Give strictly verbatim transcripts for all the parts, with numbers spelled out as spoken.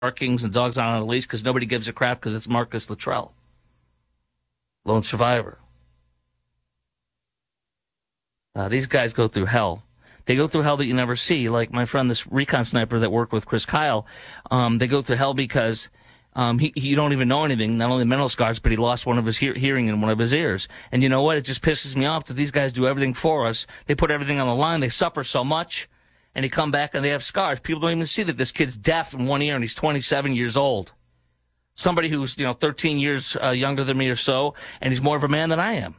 barkings and dogs on a leash because nobody gives a crap because it's Marcus Luttrell, lone survivor. Uh, these guys go through hell. They go through hell that you never see. Like my friend, this recon sniper that worked with Chris Kyle, um, they go through hell because um, he, he don't even know anything, not only mental scars, but he lost one of his he- hearing in one of his ears. And you know what? It just pisses me off that these guys do everything for us. They put everything on the line. They suffer so much, and they come back and they have scars. People don't even see that this kid's deaf in one ear and he's twenty-seven years old. Somebody who's, you know, thirteen years uh, younger than me or so, and he's more of a man than I am.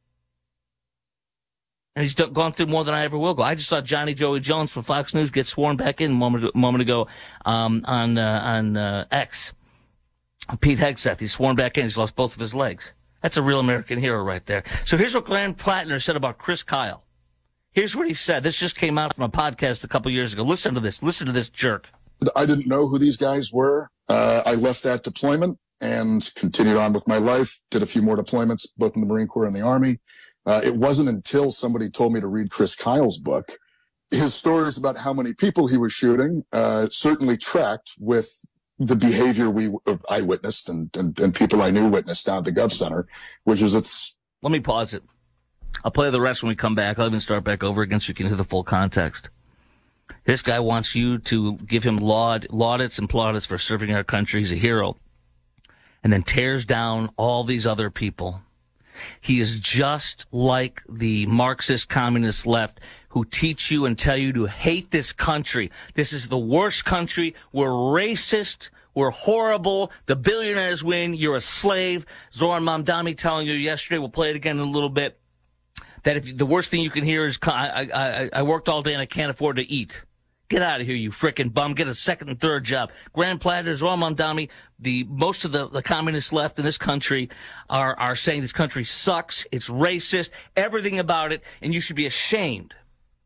And he's gone through more than I ever will go. I just saw Johnny Joey Jones from Fox News get sworn back in a moment, a moment ago um, on uh, on uh, X. Pete Hegseth, he's sworn back in. He's lost both of his legs. That's a real American hero right there. So here's what Glenn Plattner said about Chris Kyle. Here's what he said. This just came out from a podcast a couple years ago. Listen to this. Listen to this jerk. I didn't know who these guys were. Uh, I left that deployment and continued on with my life. Did a few more deployments, both in the Marine Corps and the Army. Uh, it wasn't until somebody told me to read Chris Kyle's book. His stories about how many people he was shooting uh, certainly tracked with the behavior we I witnessed and, and, and people I knew witnessed down at the Gov Center, which is it's... Let me pause it. I'll play the rest when we come back. I'll even start back over again so you can hear the full context. This guy wants you to give him laud, laudits and plaudits for serving our country. He's a hero. And then tears down all these other people. He is just like the Marxist communist left who teach you and tell you to hate this country. This is the worst country. We're racist. We're horrible. The billionaires win. You're a slave. Zoran Mamdani telling you yesterday, we'll play it again in a little bit, that if the worst thing you can hear is, I, I, I worked all day and I can't afford to eat. Get out of here, you frickin' bum. Get a second and third job. Grand Platters, Zoran Mamdani, the most of the, the communists left in this country are, are saying this country sucks, it's racist, everything about it, and you should be ashamed.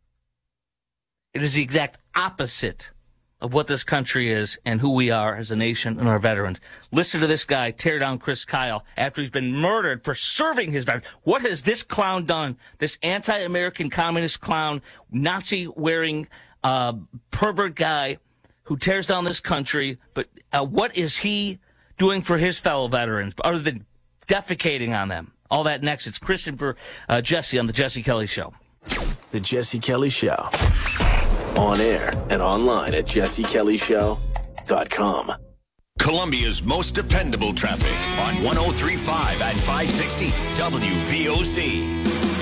It is the exact opposite of what this country is and who we are as a nation and our veterans. Listen to this guy tear down Chris Kyle after he's been murdered for serving his veterans. What has this clown done? This anti-American communist clown, Nazi-wearing uh, pervert guy who tears down this country. But uh, what is he doing for his fellow veterans other than defecating on them? All that next. It's Chris and for uh, Jesse on The Jesse Kelly Show. The Jesse Kelly Show. On air and online at jesse kelly show dot com. Columbia's most dependable traffic on one oh three point five and five sixty W V O C.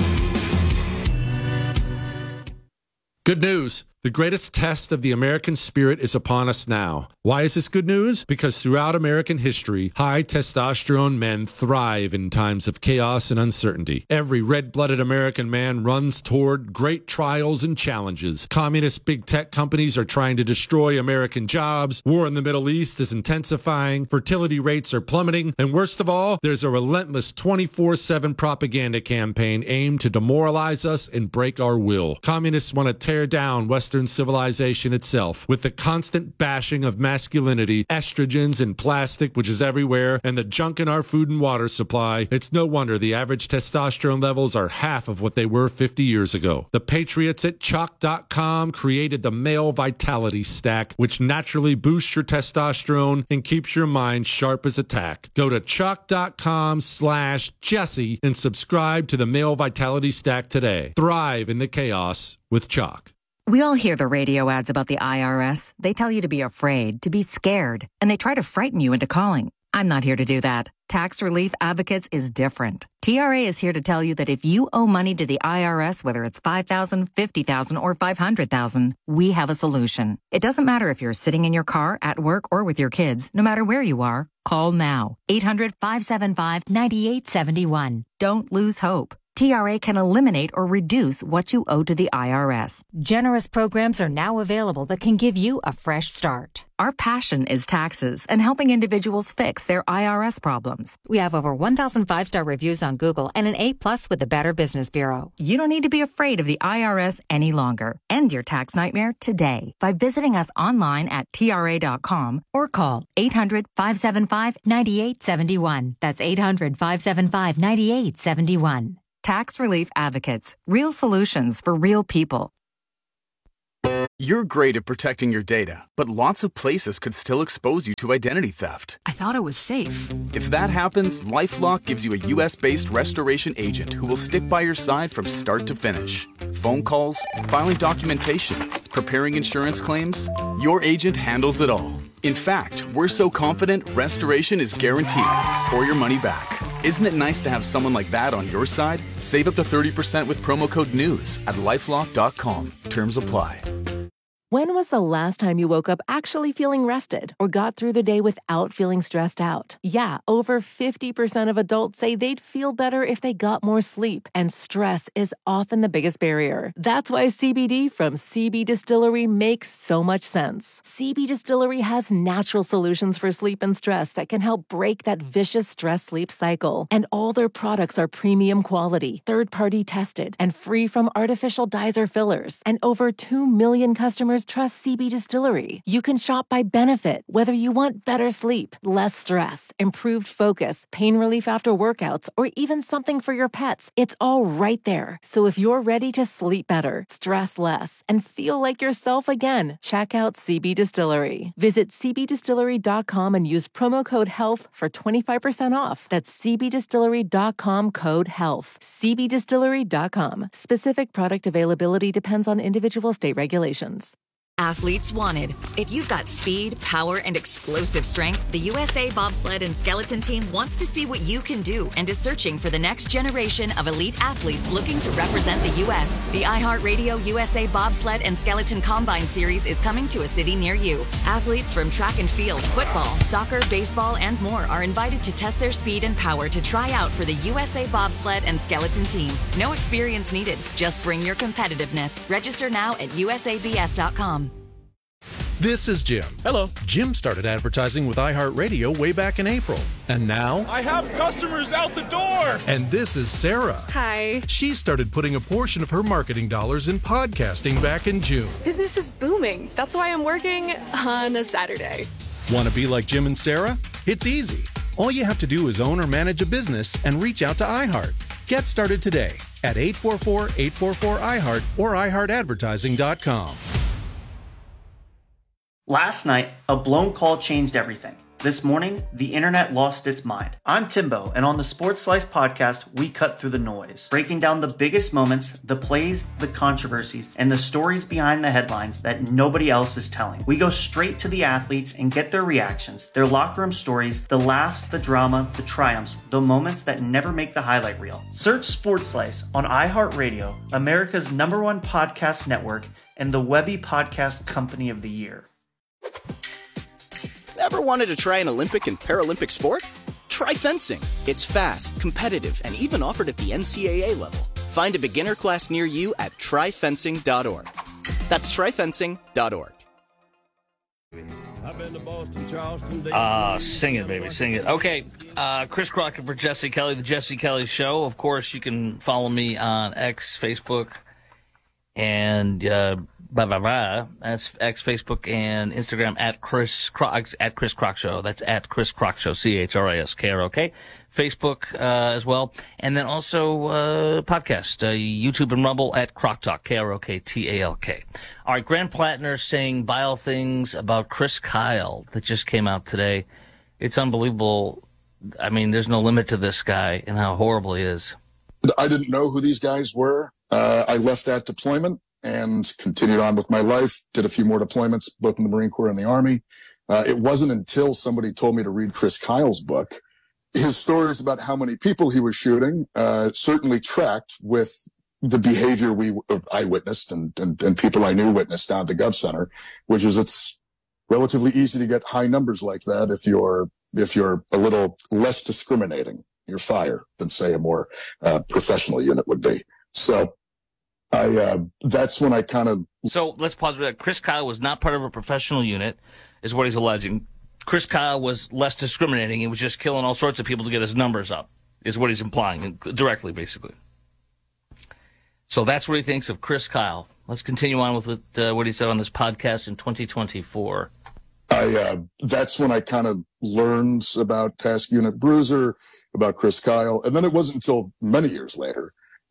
Good news. The greatest test of the American spirit is upon us now. Why is this good news? Because throughout American history, high testosterone men thrive in times of chaos and uncertainty. Every red-blooded American man runs toward great trials and challenges. Communist big tech companies are trying to destroy American jobs. War in the Middle East is intensifying. Fertility rates are plummeting. And worst of all, there's a relentless twenty-four seven propaganda campaign aimed to demoralize us and break our will. Communists want to tear down Western civilization itself with the constant bashing of masculinity, estrogens and plastic, which is everywhere, and the junk in our food and water supply. It's no wonder the average testosterone levels are half of what they were fifty years ago. The patriots at chalk dot com created the Male Vitality Stack, which naturally boosts your testosterone and keeps your mind sharp as a tack. Go to chalk dot com slash Jesse and subscribe to the Male Vitality Stack today. Thrive in the chaos with Chalk. We all hear the radio ads about the I R S. They tell you to be afraid, to be scared, and they try to frighten you into calling. I'm not here to do that. Tax Relief Advocates is different. T R A is here to tell you that if you owe money to the I R S, whether it's five thousand dollars, fifty thousand dollars, or five hundred thousand dollars, we have a solution. It doesn't matter if you're sitting in your car, at work, or with your kids. No matter where you are, call now. eight hundred, five seven five, nine eight seven one. Don't lose hope. T R A can eliminate or reduce what you owe to the I R S. Generous programs are now available that can give you a fresh start. Our passion is taxes and helping individuals fix their I R S problems. We have over one thousand five-star reviews on Google and an A plus with the Better Business Bureau. You don't need to be afraid of the I R S any longer. End your tax nightmare today by visiting us online at T R A dot com or call eight hundred, five seven five, nine eight seven one. That's eight hundred, five seven five, nine eight seven one. Tax Relief Advocates. Real solutions for real people. You're great at protecting your data, but lots of places could still expose you to identity theft. I thought it was safe. If that happens, LifeLock gives you a U S-based restoration agent who will stick by your side from start to finish. Phone calls, filing documentation, preparing insurance claims, your agent handles it all. In fact, we're so confident restoration is guaranteed or your money back. Isn't it nice to have someone like that on your side? Save up to thirty percent with promo code NEWS at lifelock dot com. Terms apply. When was the last time you woke up actually feeling rested or got through the day without feeling stressed out? Yeah, over fifty percent of adults say they'd feel better if they got more sleep, and stress is often the biggest barrier. That's why C B D from C B Distillery makes so much sense. C B Distillery has natural solutions for sleep and stress that can help break that vicious stress-sleep cycle. And all their products are premium quality, third-party tested, and free from artificial dyes or fillers. And over two million customers trust C B Distillery. You can shop by benefit, whether you want better sleep, less stress, improved focus, pain relief after workouts, or even something for your pets. It's all right there. So if you're ready to sleep better, stress less, and feel like yourself again, check out C B Distillery. Visit c b distillery dot com and use promo code HEALTH for twenty-five percent off. That's c b distillery dot com code HEALTH. c b distillery dot com. Specific product availability depends on individual state regulations. Athletes wanted. If you've got speed, power, and explosive strength, the U S A Bobsled and Skeleton Team wants to see what you can do and is searching for the next generation of elite athletes looking to represent the U S The iHeartRadio U S A Bobsled and Skeleton Combine Series is coming to a city near you. Athletes from track and field, football, soccer, baseball, and more are invited to test their speed and power to try out for the U S A Bobsled and Skeleton Team. No experience needed. Just bring your competitiveness. Register now at u s a b s dot com. This is Jim. Hello. Jim started advertising with iHeartRadio way back in April. And now... I have customers out the door! And this is Sarah. Hi. She started putting a portion of her marketing dollars in podcasting back in June. Business is booming. That's why I'm working on a Saturday. Want to be like Jim and Sarah? It's easy. All you have to do is own or manage a business and reach out to iHeart. Get started today at eight four four, eight four four, I heart or i heart advertising dot com. Last night, a blown call changed everything. This morning, the internet lost its mind. I'm Timbo, and on the Sports Slice podcast, we cut through the noise, breaking down the biggest moments, the plays, the controversies, and the stories behind the headlines that nobody else is telling. We go straight to the athletes and get their reactions, their locker room stories, the laughs, the drama, the triumphs, the moments that never make the highlight reel. Search Sports Slice on iHeartRadio, America's number one podcast network, and the Webby Podcast Company of the Year. Ever wanted to try an Olympic and Paralympic sport? Try fencing. It's fast, competitive, and even offered at the N C double A level. Find a beginner class near you at try fencing dot org. That's try fencing dot org. I've been to Boston, Charleston. Ah, uh, sing it, baby, sing it. Okay, uh, Chris Crockett for Jesse Kelly, The Jesse Kelly Show. Of course, you can follow me on X, Facebook, and uh, blah, blah, blah. That's X, Facebook, and Instagram at Chris Crock, at Chris Crock Show. That's at Chris Crock Show, C H R I S K R O K. Facebook uh, as well. And then also uh, podcast, uh, YouTube and Rumble at Crock Talk, K R O K T A L K. All right, Grant Plattner saying vile things about Chris Kyle that just came out today. It's unbelievable. I mean, there's no limit to this guy and how horrible he is. I didn't know who these guys were. Uh, I left that deployment and continued on with my life, did a few more deployments, both in the Marine Corps and the Army. Uh, it wasn't until somebody told me to read Chris Kyle's book. His stories about how many people he was shooting uh, certainly tracked with the behavior we I witnessed and, and, and people I knew witnessed down at the Gov Center, which is it's relatively easy to get high numbers like that if you're if you're a little less discriminating, your fire, than, say, a more uh, professional unit would be. So I uh, that's when I kind of... So let's pause for that. Chris Kyle was not part of a professional unit, is what he's alleging. Chris Kyle was less discriminating. He was just killing all sorts of people to get his numbers up, is what he's implying, directly, basically. So that's what he thinks of Chris Kyle. Let's continue on with what, uh, what he said on this podcast in twenty twenty-four. I uh, that's when I kind of learned about Task Unit Bruiser, about Chris Kyle. And then it wasn't until many years later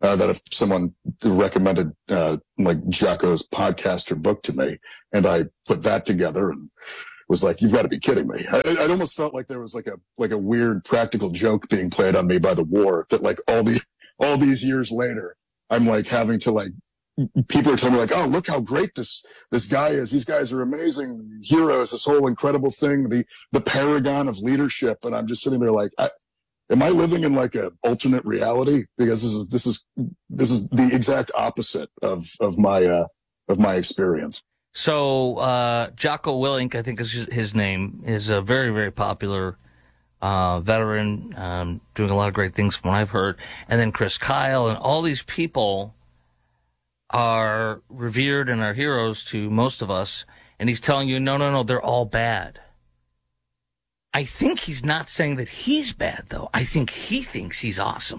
uh, that if someone recommended uh, like Jocko's podcast or book to me, and I put that together and was like, "You've got to be kidding me!" I, I almost felt like there was like a like a weird practical joke being played on me by the war. That like all the all these years later, I'm like having to like. People are telling me like, "Oh, look how great this this guy is. These guys are amazing heroes. This whole incredible thing, the the paragon of leadership." And I'm just sitting there like, I, "Am I living in like an alternate reality?" Because this is this is this is the exact opposite of of my uh, of my experience. So uh, Jocko Willink, I think is his name, is a very very popular uh, veteran, um, doing a lot of great things from what I've heard. And then Chris Kyle and all these people are revered and are heroes to most of us, and he's telling you, no, no, no, they're all bad. I think he's not saying that he's bad, though. I think he thinks he's awesome.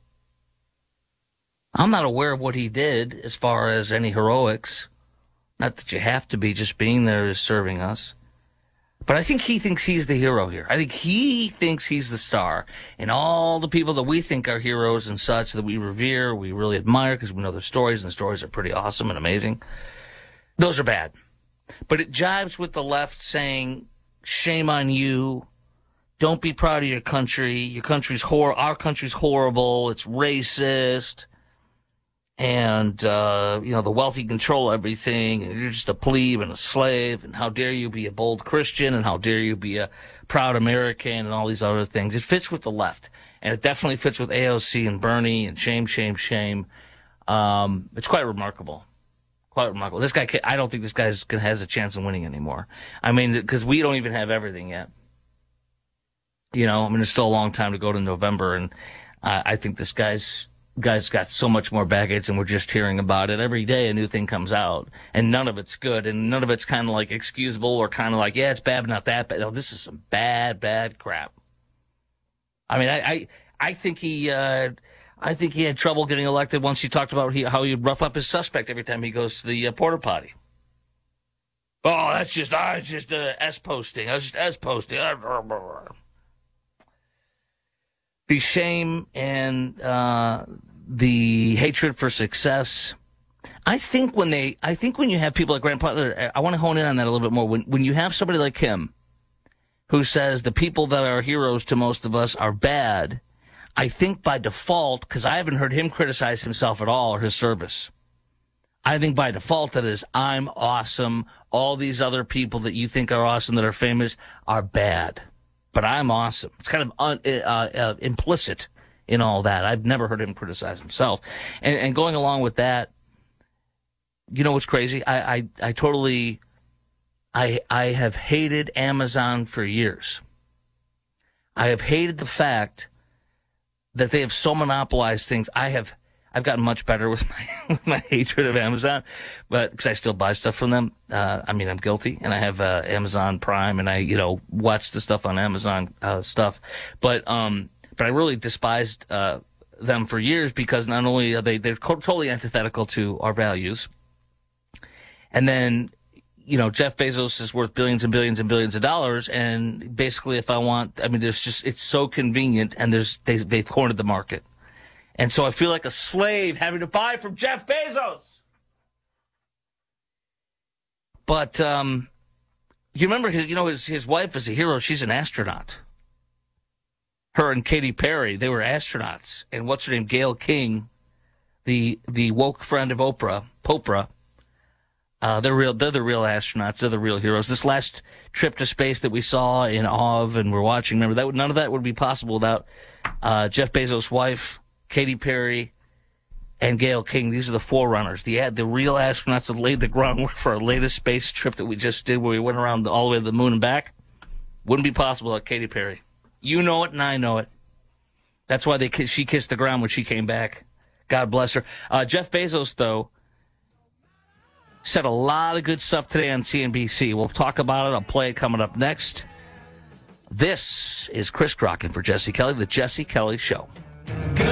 I'm not aware of what he did as far as any heroics. Not that you have to be, just being there is serving us. But I think he thinks he's the hero here. I think he thinks he's the star. And all the people that we think are heroes and such that we revere, we really admire because we know their stories, and the stories are pretty awesome and amazing, those are bad. But it jives with the left saying, shame on you. Don't be proud of your country. Your country's hor- Our country's horrible. It's racist. And, uh, you know, the wealthy control everything, and you're just a plebe and a slave, and how dare you be a bold Christian, and how dare you be a proud American, and all these other things. It fits with the left, and it definitely fits with A O C and Bernie, and shame, shame, shame. Um, it's quite remarkable. Quite remarkable. This guy, I don't think this guy has a chance of winning anymore. I mean, because we don't even have everything yet. You know, I mean, there's still a long time to go to November, and uh, I think this guy's guy's got so much more baggage, and we're just hearing about it. Every day a new thing comes out, and none of it's good, and none of it's kind of like excusable or kind of like, yeah, it's bad, but not that bad. No, this is some bad, bad crap. I mean, I I, I think he uh, I think he had trouble getting elected once he talked about he, how he'd rough up his suspect every time he goes to the uh, porta potty. Oh, that's just, I was just uh, S-posting. I was just S-posting. The shame and uh, the hatred for success. I think when they, I think when you have people like Grant Butler, I want to hone in on that a little bit more. When when you have somebody like him, who says the people that are heroes to most of us are bad, I think by default, because I haven't heard him criticize himself at all or his service, I think by default that is, I'm awesome. All these other people that you think are awesome, that are famous, are bad. But I'm awesome. It's kind of un, uh, uh, implicit in all that. I've never heard him criticize himself. And, and going along with that, you know what's crazy? I, I, I totally, I, I have hated Amazon for years. I have hated the fact that they have so monopolized things. I have, I've gotten much better with my, with my hatred of Amazon, but because I still buy stuff from them. Uh, I mean, I'm guilty, and I have uh, Amazon Prime, and I, you know, watch the stuff on Amazon uh, stuff. But, um, but I really despised uh, them for years because not only are they, they're totally antithetical to our values, and then, you know, Jeff Bezos is worth billions and billions and billions of dollars, and basically, if I want, I mean, there's just, it's so convenient, and there's they they've cornered the market. And so I feel like a slave having to buy from Jeff Bezos. But um, you remember, his, you know, his his wife is a hero. She's an astronaut. Her and Katy Perry, they were astronauts. And what's her name? Gayle King, the the woke friend of Oprah, Popra. Uh, they're real. They're the real astronauts. They're the real heroes. This last trip to space that we saw in awe of and we're watching, remember that none of that would be possible without uh, Jeff Bezos' wife, Katy Perry, and Gayle King. These are the forerunners, the the real astronauts that laid the groundwork for our latest space trip that we just did, where we went around all the way to the moon and back. Wouldn't be possible without Katy Perry. You know it, and I know it. That's why they she kissed the ground when she came back. God bless her. Uh, Jeff Bezos, though, said a lot of good stuff today on C N B C. We'll talk about it. I'll play it coming up next. This is Chris Crocken for Jesse Kelly, The Jesse Kelly Show.